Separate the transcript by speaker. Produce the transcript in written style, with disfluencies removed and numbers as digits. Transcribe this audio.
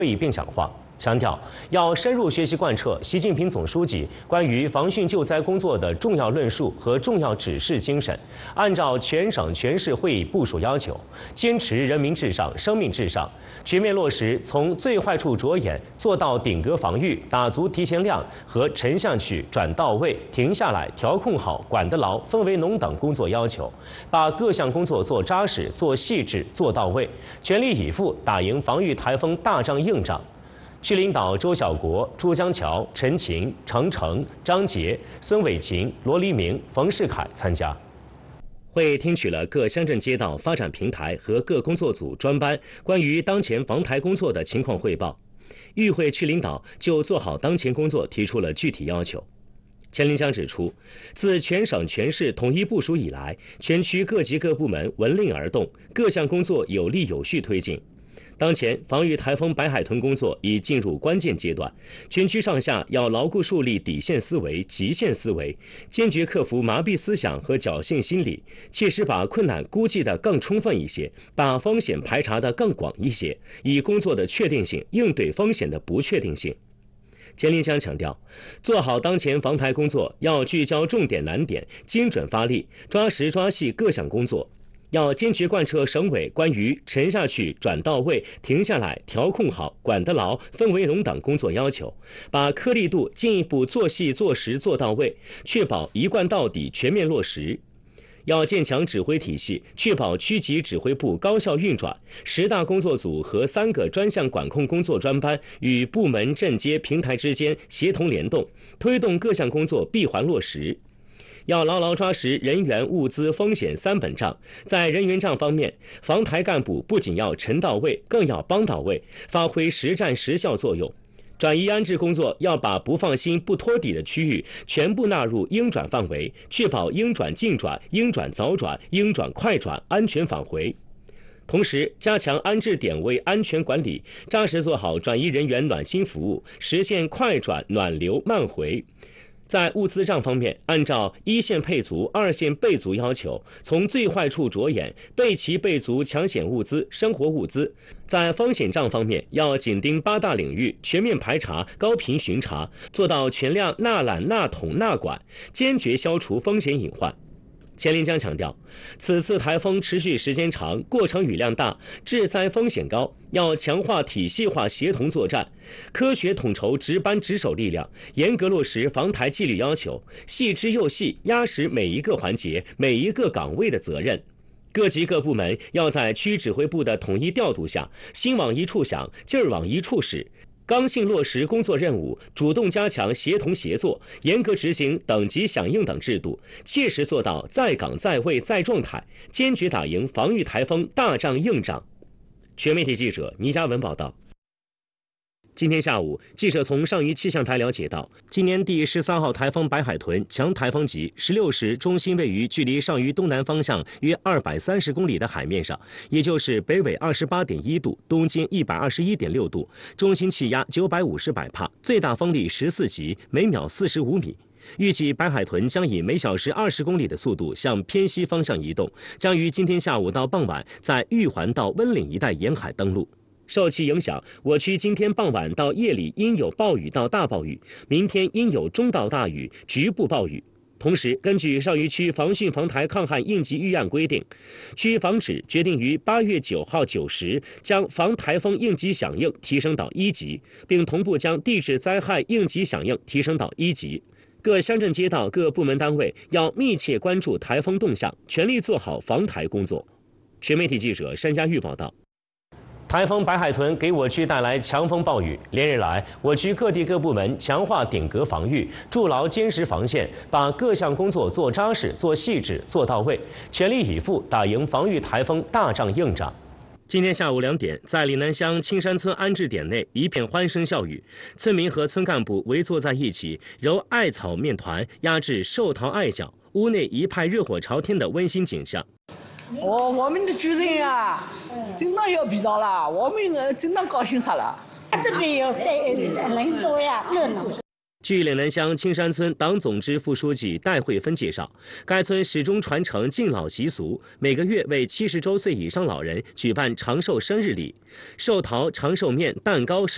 Speaker 1: 会议并讲话，强调要深入学习贯彻习近平总书记关于防汛救灾工作的重要论述和重要指示精神，按照全省全市会议部署要求，坚持人民至上、生命至上，全面落实从最坏处着眼做到顶格防御、打足提前量和沉下去、转到位、停下来、调控好、管得牢、氛围浓等工作要求，把各项工作做扎实、做细致、做到位，全力以赴打赢防御台风大仗硬仗。区领导周小国、朱江桥、陈琴、程程、张杰、孙伟琴、罗黎明、冯世凯参加。会听取了各乡镇街道发展平台和各工作组专班关于当前防台工作的情况汇报。与会区领导就做好当前工作提出了具体要求。钱林江指出，自全省全市统一部署以来，全区各级各部门闻令而动，各项工作有力有序推进。当前防御台风白海豚工作已进入关键阶段，全区上下要牢固树立底线思维、极限思维，坚决克服麻痹思想和侥幸心理，切实把困难估计得更充分一些，把风险排查得更广一些，以工作的确定性应对风险的不确定性。钱林江强调，做好当前防台工作要聚焦重点难点，精准发力，抓实抓细各项工作。要坚决贯彻省委关于沉下去、转到位、停下来、调控好、管得牢、氛围浓等工作要求，把颗粒度进一步做细、做实、做到位，确保一贯到底、全面落实。要建强指挥体系，确保区级指挥部高效运转，10大工作组和3个专项管控工作专班与部门、镇街、平台之间协同联动，推动各项工作闭环落实。要牢牢抓实人员、物资、风险3本账。在人员账方面，防台干部不仅要沉到位，更要帮到位，发挥实战实效作用。转移安置工作要把不放心、不托底的区域全部纳入应转范围，确保应转尽转、应转早转、应转快转、安全返回。同时，加强安置点位安全管理，扎实做好转移人员暖心服务，实现快转、暖流、慢回。在物资账方面，按照1线配足、2线备足要求，从最坏处着眼，备齐备足抢险物资、生活物资。在风险账方面，要紧盯8大领域，全面排查、高频巡查，做到全量纳揽、纳统、纳管，坚决消除风险隐患。钱林江强调，此次台风持续时间长，过程雨量大，致灾风险高，要强化体系化协同作战，科学统筹值班值守力量，严格落实防台纪律要求，细致又细，压实每一个环节、每一个岗位的责任。各级各部门要在区指挥部的统一调度下，心往一处想，劲儿往一处使，刚性落实工作任务，主动加强协同协作，严格执行等级响应等制度，切实做到在岗在位在状态，坚决打赢防御台风大仗硬仗。全媒体记者倪嘉文报道。今天下午，记者从上虞气象台了解到，今年第13号台风白海豚强台风级，16时中心位于距离上虞东南方向约230公里的海面上，也就是北纬28.1度，东经121.6度，中心气压950百帕，最大风力14级，每秒45米。预计白海豚将以每小时20公里的速度向偏西方向移动，将于今天下午到傍晚在玉环到温岭一带沿海登陆。受其影响，我区今天傍晚到夜里应有暴雨到大暴雨，明天应有中到大雨，局部暴雨。同时，根据上虞区防汛防台抗旱应急预案规定，区防指决定于8月9号9时将防台风应急响应提升到1级，并同步将地质灾害应急响应提升到1级。各乡镇街道各部门单位要密切关注台风动向，全力做好防台工作。全媒体记者山家玉报道。台风白海豚给我区带来强风暴雨，连日来，我区各地各部门强化顶格防御，筑牢坚实防线，把各项工作做扎实、做细致、做到位，全力以赴打赢防御台风大仗硬仗。今天下午2点，在岭南乡青山村安置点内，一片欢声笑语，村民和村干部围坐在一起，揉艾草面团，压制寿桃艾饺，屋内一派热火朝天的温馨景象。
Speaker 2: 我们的主人啊，经常要比较了，我们经常高兴死了。
Speaker 3: 这边有人多呀，热闹。
Speaker 1: 据岭南乡青山村党总支副书记戴慧芬介绍，该村始终传承敬老习俗，每个月为70周岁以上老人举办长寿生日礼，寿桃、长寿面、蛋糕是